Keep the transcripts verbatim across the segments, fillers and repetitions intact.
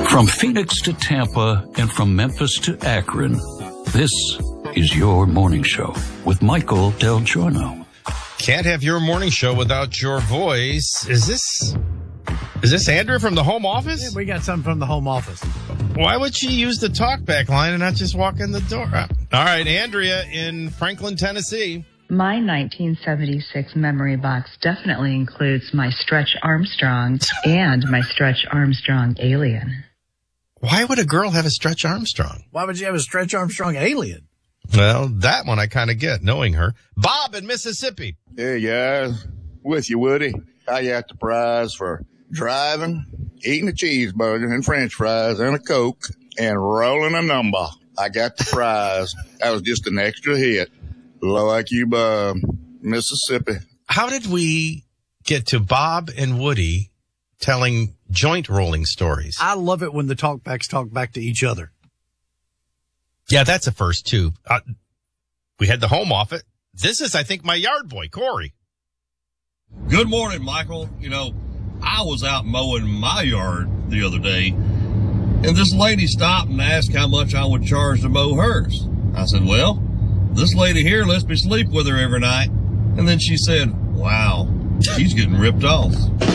From Phoenix to Tampa and from Memphis to Akron, this is your morning show with Michael Del Giorno. Can't have your morning show without your voice. Is this is this Andrea from the home office? Yeah, we got something from the home office. Why would she use the talkback line and not just walk in the door? All right, Andrea in Franklin, Tennessee. My nineteen seventy-six memory box definitely includes my Stretch Armstrong and my Stretch Armstrong alien. Why would a girl have a Stretch Armstrong? Why would you have a Stretch Armstrong alien? Well, that one I kind of get, knowing her. Bob in Mississippi. Hey, guys. With you, Woody. I got the prize for driving, eating a cheeseburger and french fries and a Coke, and rolling a number. I got the prize. That was just an extra hit. Like you, uh, Mississippi. How did we get to Bob and Woody telling joint rolling stories? I love it when the talkbacks talk back to each other. Yeah, that's a first, too. Uh, we had the home office. This is, I think, my yard boy, Corey. Good morning, Michael. You know, I was out mowing my yard the other day, and this lady stopped and asked how much I would charge to mow hers. I said, well, this lady here lets me sleep with her every night. And then she said, wow, she's getting ripped off.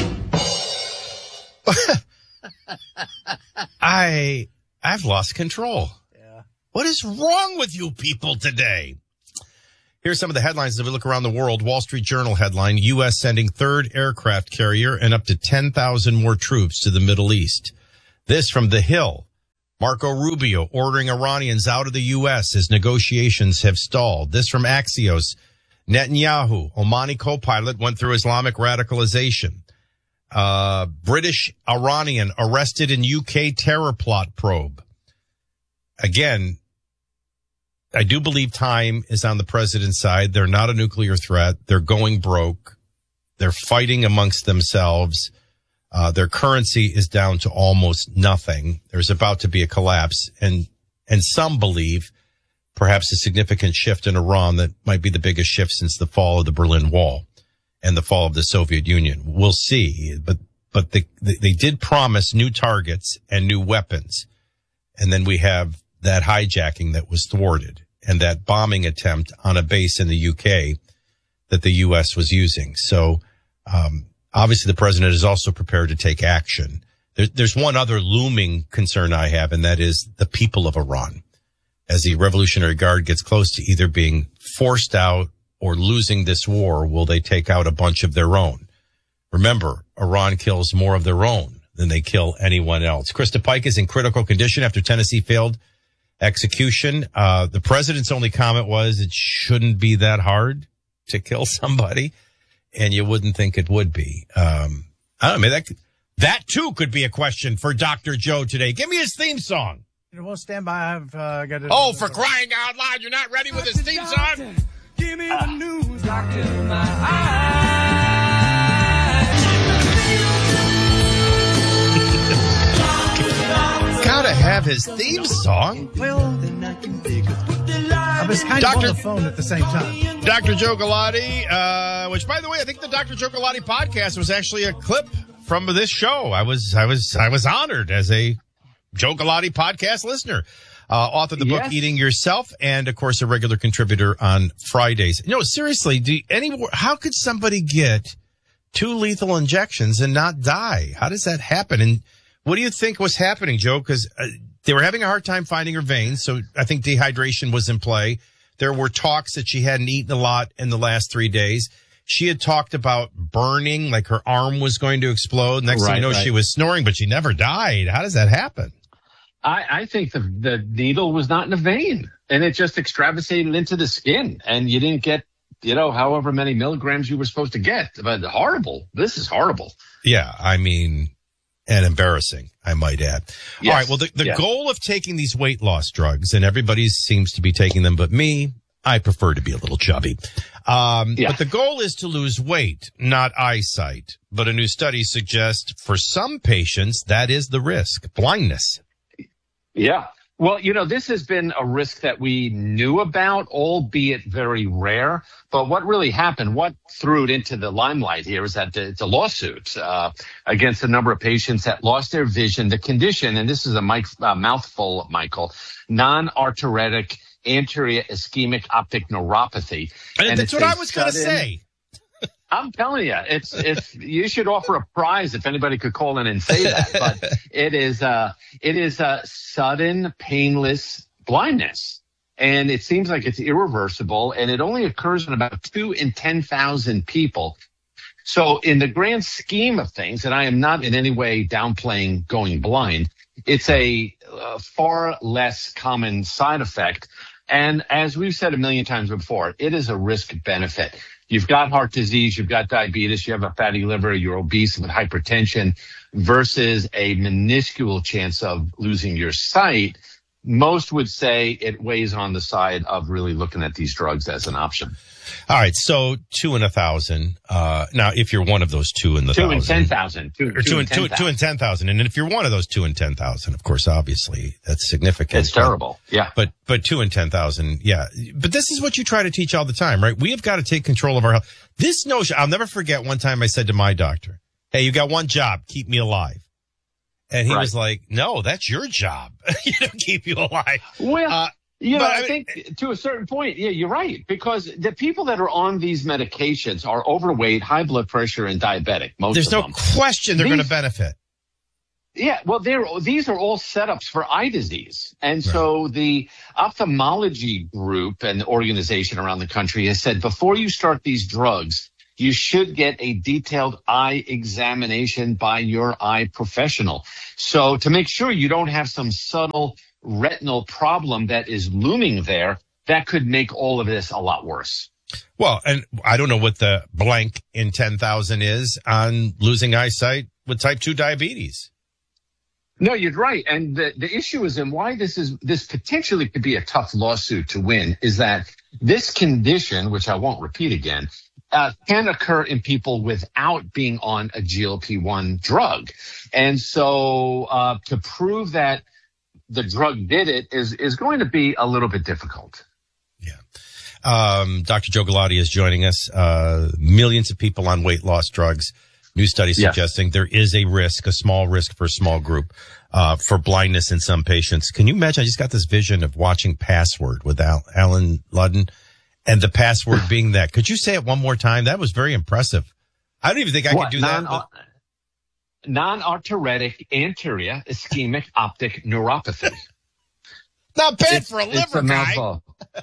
I, I've lost control. Yeah. What is wrong with you people today? Here's some of the headlines as we look around the world. Wall Street Journal headline, U S sending third aircraft carrier and up to ten thousand more troops to the Middle East. This from The Hill. Marco Rubio ordering Iranians out of the U S as negotiations have stalled. This from Axios. Netanyahu, Omani co-pilot, went through Islamic radicalization. Uh, British Iranian arrested in U K terror plot probe. Again, I do believe time is on the president's side. They're not a nuclear threat. They're going broke. They're fighting amongst themselves. Uh, their currency is down to almost nothing. There's about to be a collapse. And, and some believe perhaps a significant shift in Iran that might be the biggest shift since the fall of the Berlin Wall and the fall of the Soviet Union. We'll see. But, but they, they did promise new targets and new weapons. And then we have that hijacking that was thwarted and that bombing attempt on a base in the U K that the U S was using. So, um, obviously the president is also prepared to take action. There, there's one other looming concern I have, and that is the people of Iran. As the Revolutionary Guard gets close to either being forced out or losing this war, will they take out a bunch of their own? Remember, Iran kills more of their own than they kill anyone else. Krista Pike is in critical condition after Tennessee failed execution. Uh, the president's only comment was it shouldn't be that hard to kill somebody, and you wouldn't think it would be. Um, I don't know, maybe that, could, that too could be a question for Doctor Joe today. Give me his theme song. You know, we'll stand by. I've uh, got to. Oh, for crying out loud, you're not ready with his theme song? Give me the news, doctor, my eyes. Gotta have his theme song. Well, I was kind Doctor of on the phone at the same time. Doctor Joe Galati, uh, which, by the way, I think the Doctor Joe Galati podcast was actually a clip from this show. I was, I was, I was honored as a Joe Galati podcast listener. Uh, author of the book Yes. Eating Yourself, and of course a regular contributor on Fridays. You know, seriously, do any, how could somebody get two lethal injections and not die? How does that happen? And what do you think was happening, Joe? Because uh, they were having a hard time finding her veins, so I think dehydration was in play. There were talks that she hadn't eaten a lot in the last three days. She had talked about burning, like her arm was going to explode. Next thing Right, you know, right. she was snoring, but she never died. How does that happen? I, I think the the needle was not in the vein, and it just extravasated into the skin, and you didn't get, you know, however many milligrams you were supposed to get. But horrible. This is horrible. Yeah, I mean, and embarrassing, I might add. Yes. All right, well, the, the Yeah. goal of taking these weight loss drugs, and everybody seems to be taking them but me, I prefer to be a little chubby. Um, Yeah. But the goal is to lose weight, not eyesight. But a new study suggests for some patients, that is the risk, blindness. Yeah. Well, you know, this has been a risk that we knew about, albeit very rare. But what really happened, what threw it into the limelight here is that it's a lawsuit uh, against a number of patients that lost their vision. The condition, and this is a mic, uh, mouthful, Michael, non-arteritic anterior ischemic optic neuropathy. And, and that's what I was going to say. I'm telling you, it's it's you should offer a prize if anybody could call in and say that. But it is uh it is a sudden painless blindness, and it seems like it's irreversible, and it only occurs in about two in ten thousand people. So in the grand scheme of things, and I am not in any way downplaying going blind, it's a, a far less common side effect. And as we've said a million times before, it is a risk benefit. You've got heart disease, you've got diabetes, you have a fatty liver, you're obese with hypertension versus a minuscule chance of losing your sight. Most would say it weighs on the side of really looking at these drugs as an option. All right. So two in a thousand. Uh, now, if you're one of those two in the two thousand. in ten thousand. Two, or two, two, in, two, two in ten thousand. And if you're one of those two in ten thousand, of course, obviously, that's significant. It's terrible. Yeah. But, but two in ten thousand. Yeah. But this is what you try to teach all the time, right? We have got to take control of our health. This notion, I'll never forget one time I said to my doctor, hey, you got one job, keep me alive. And he right. was like, no, that's your job. You know, keep you alive. Well, uh, you know, I, I mean, think to a certain point, yeah, you're right. Because the people that are on these medications are overweight, high blood pressure, and diabetic. Most there's of no them. question they're these, going to benefit. Yeah, well, they're, these are all setups for eye disease. And right. so the ophthalmology group and organization around the country has said, before you start these drugs, you should get a detailed eye examination by your eye professional. So to make sure you don't have some subtle retinal problem that is looming there, that could make all of this a lot worse. Well, and I don't know what the blank in ten thousand is on losing eyesight with type two diabetes. No, you're right. And the, the issue is, and why this is, this potentially could be a tough lawsuit to win, is that this condition, which I won't repeat again, Uh, can occur in people without being on a G L P one drug. And so uh, to prove that the drug did it is, is going to be a little bit difficult. Yeah. Um, Doctor Joe Galati is joining us. Uh, millions of people on weight loss drugs. New studies yes. suggesting there is a risk, a small risk for a small group, uh, for blindness in some patients. Can you imagine? I just got this vision of watching Password with Al- Alan Ludden. And the password being that. Could you say it one more time? That was very impressive. I don't even think I what, could do non- that. But... Non-arteritic anterior ischemic optic neuropathy. Not bad it's, for a liver it's a guy. mouthful.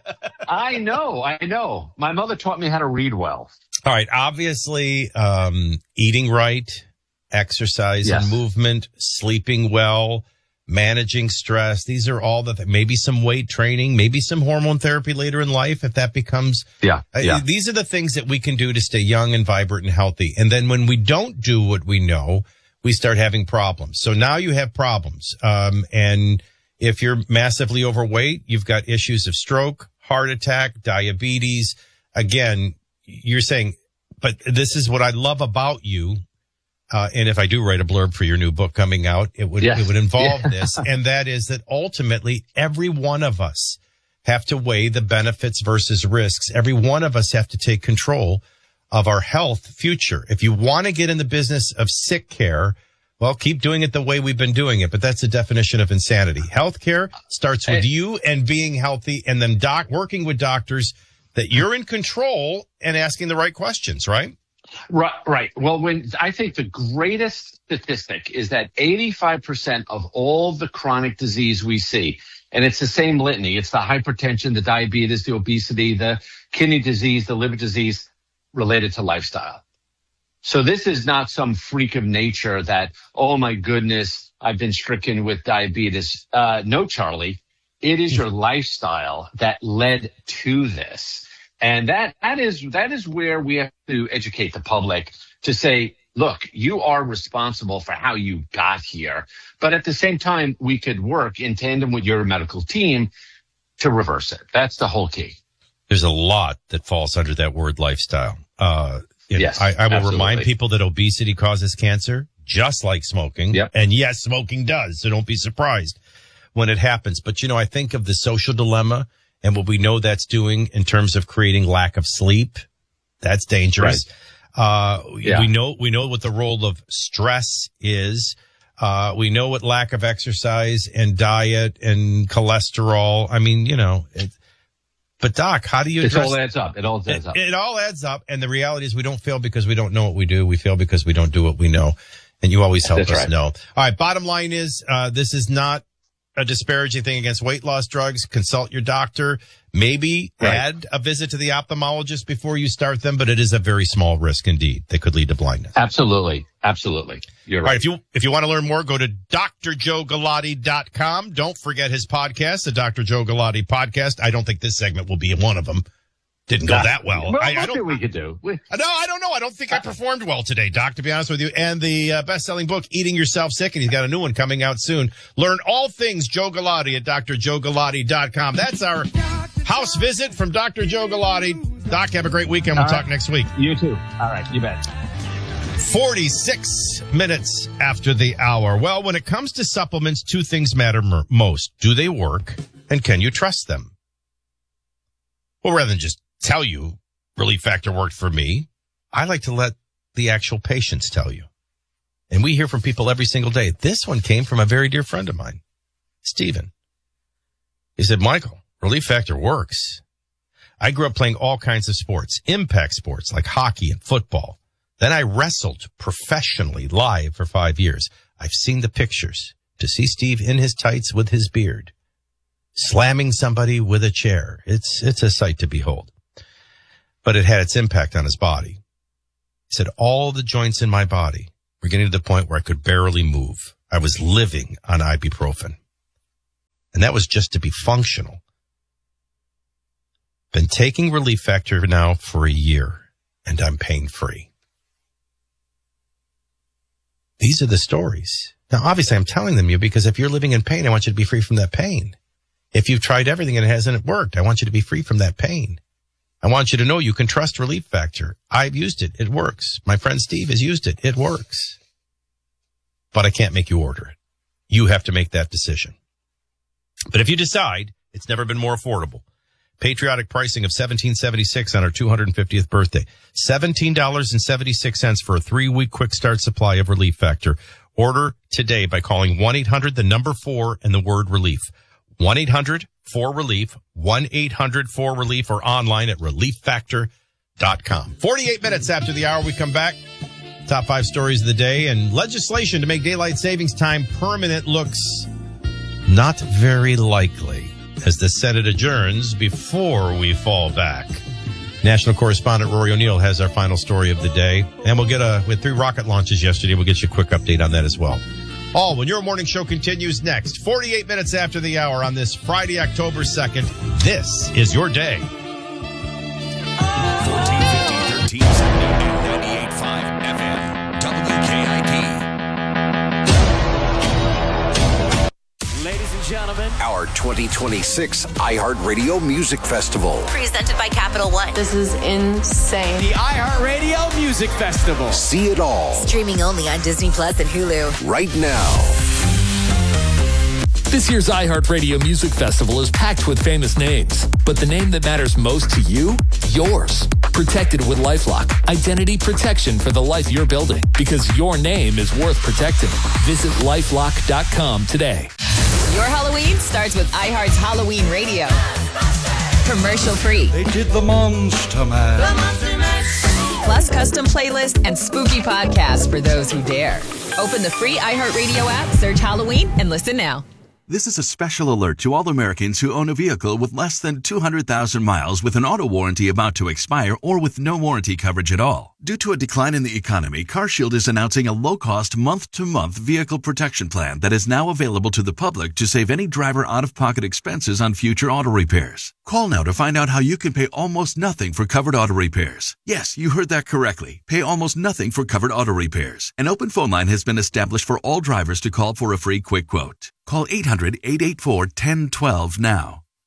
I know, I know. My mother taught me how to read well. All right. Obviously, um, eating right, exercise yes. and movement, sleeping well, managing stress. These are all the th- maybe some weight training, maybe some hormone therapy later in life if that becomes. Yeah, yeah. Uh, these are the things that we can do to stay young and vibrant and healthy. And then when we don't do what we know, we start having problems. So now you have problems. Um, and if you're massively overweight, you've got issues of stroke, heart attack, diabetes. Again, you're saying, but this is what I love about you. Uh, and if I do write a blurb for your new book coming out, it would, yes. it would involve yeah. this. And that is that ultimately every one of us have to weigh the benefits versus risks. Every one of us have to take control of our health future. If you want to get in the business of sick care, well, keep doing it the way we've been doing it. But that's the definition of insanity. Healthcare starts with you and being healthy and then doc working with doctors that you're in control and asking the right questions, right? Right, right. Well, when I think the greatest statistic is that eighty-five percent of all the chronic disease we see, and it's the same litany. It's the hypertension, the diabetes, the obesity, the kidney disease, the liver disease related to lifestyle. So this is not some freak of nature that, oh my goodness, I've been stricken with diabetes. Uh, no, Charlie, it is your lifestyle that led to this. And that, that is, that is where we have to educate the public to say, look, you are responsible for how you got here. But at the same time, we could work in tandem with your medical team to reverse it. That's the whole key. There's a lot that falls under that word lifestyle. Uh, yes, I, I will absolutely. remind people that obesity causes cancer, just like smoking. Yep. And yes, smoking does. So don't be surprised. when it happens. But, you know, I think of the social dilemma and what we know that's doing in terms of creating lack of sleep. That's dangerous. Right. Uh, yeah. we know, we know what the role of stress is. Uh, we know what lack of exercise and diet and cholesterol. I mean, you know, it, but Doc, how do you address it? all adds up. It all adds up. It, it all adds up. And the reality is we don't fail because we don't know what we do. We fail because we don't do what we know. And you always help That's us right. know. All right. Bottom line is, uh, this is not a disparaging thing against weight loss drugs. Consult your doctor. Maybe right. add a visit to the ophthalmologist before you start them, but it is a very small risk indeed that could lead to blindness. Absolutely. Absolutely. You're right. All right. If you, if you want to learn more, go to D R Joe Galati dot com. Don't forget his podcast, the Doctor Joe Galati podcast. I don't think this segment will be one of them. Didn't go that well. well I, I don't think we could do. We, no, I don't know. I don't think I performed well today, Doc, to be honest with you. And the uh, best-selling book, Eating Yourself Sick, and he's got a new one coming out soon. Learn all things Joe Galati at D R Joe Galati dot com. That's our house visit from Doctor Joe Galati. Doc, have a great weekend. We'll all talk right. next week. You too. All right. You bet. forty-six minutes after the hour. Well, when it comes to supplements, two things matter m- most. Do they work, and can you trust them? Well, rather than just tell you Relief Factor worked for me, I like to let the actual patients tell you. And we hear from people every single day. This one came from a very dear friend of mine, Stephen. He said, Michael, Relief Factor works. I grew up playing all kinds of sports, impact sports like hockey and football. Then I wrestled professionally live for five years. I've seen the pictures. To see Steve in his tights with his beard, slamming somebody with a chair. It's, it's a sight to behold. But it had its impact on his body. He said, all the joints in my body were getting to the point where I could barely move. I was living on ibuprofen. And that was just to be functional. Been taking Relief Factor now for a year, and I'm pain-free. These are the stories. Now, obviously, I'm telling them you because if you're living in pain, I want you to be free from that pain. If you've tried everything and it hasn't worked, I want you to be free from that pain. I want you to know you can trust Relief Factor. I've used it. It works. My friend Steve has used it. It works. But I can't make you order it. You have to make that decision. But if you decide, it's never been more affordable. Patriotic pricing of seventeen seventy-six on our two hundred fiftieth birthday. seventeen dollars and seventy-six cents for a three-week quick start supply of Relief Factor. Order today by calling one eight hundred, the number four, and the word relief. one eight hundred four relief, one eight hundred four relief, or online at relief factor dot com. forty-eight minutes after the hour, we come back. Top five stories of the day, and legislation to make daylight savings time permanent looks not very likely as the Senate adjourns before we fall back. National correspondent Rory O'Neill has our final story of the day, and we'll get a, with three rocket launches yesterday, we'll get you a quick update on that as well. All when your morning show continues next, forty-eight minutes after the hour on this Friday, October second. This is your day. fourteen fifty, thirteen seventy, and ninety-eight point five F M, W K I P. Ladies and gentlemen, our twenty twenty-six iHeartRadio Music Festival. Presented by Capital One. This is insane. The iHeartRadio Music Festival. See it all. Streaming only on Disney Plus and Hulu. Right now. This year's iHeartRadio Music Festival is packed with famous names, but the name that matters most to you? Yours. Protected with LifeLock. Identity protection for the life you're building, because your name is worth protecting. Visit lifelock dot com today. Your Halloween starts with iHeart's Halloween Radio. Commercial free. They did the Monster Man. The Monster Mash. Plus custom playlists and spooky podcasts for those who dare. Open the free iHeartRadio app, search Halloween, and listen now. This is a special alert to all Americans who own a vehicle with less than two hundred thousand miles with an auto warranty about to expire or with no warranty coverage at all. Due to a decline in the economy, CarShield is announcing a low-cost month-to-month vehicle protection plan that is now available to the public to save any driver out-of-pocket expenses on future auto repairs. Call now to find out how you can pay almost nothing for covered auto repairs. Yes, you heard that correctly. Pay almost nothing for covered auto repairs. An open phone line has been established for all drivers to call for a free quick quote. Call eight hundred, eight eight four, one zero one two now.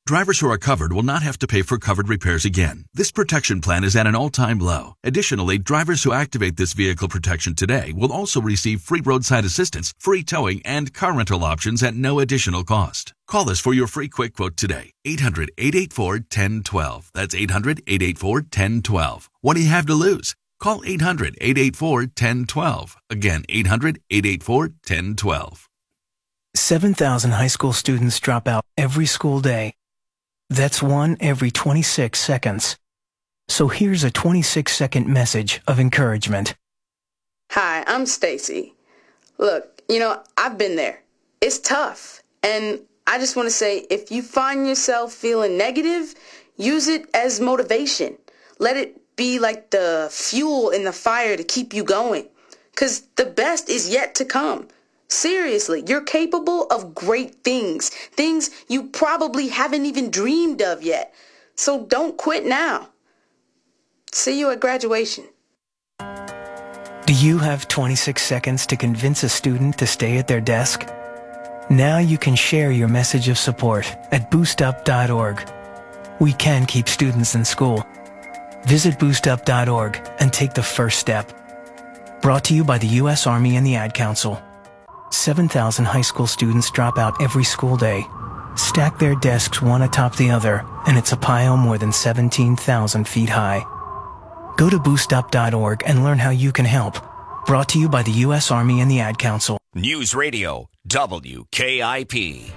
Drivers who are covered will not have to pay for covered repairs again. This protection plan is at an all-time low. Additionally, drivers who activate this vehicle protection today will also receive free roadside assistance, free towing, and car rental options at no additional cost. Call us for your free quick quote today. eight hundred, eight eight four, one zero one two. That's eight hundred, eight eight four, one zero one two. What do you have to lose? Call eight hundred, eight eight four, one zero one two. Again, eight hundred, eight eight four, one zero one two. seven thousand high school students drop out every school day. That's one every twenty-six seconds. So here's a twenty-six second message of encouragement. Hi, I'm Stacy. Look, you know, I've been there. It's tough. And I just want to say, if you find yourself feeling negative, use it as motivation. Let it be like the fuel in the fire to keep you going. 'Cause the best is yet to come. Seriously, you're capable of great things. Things you probably haven't even dreamed of yet. So don't quit now. See you at graduation. Do you have twenty-six seconds to convince a student to stay at their desk? Now you can share your message of support at boost up dot org. We can keep students in school. Visit boost up dot org and take the first step. Brought to you by the U S Army and the Ad Council. seven thousand high school students drop out every school day. Stack their desks one atop the other, and it's a pile more than seventeen thousand feet high. Go to boost up dot org and learn how you can help. Brought to you by the U S Army and the Ad Council. News Radio W K I P.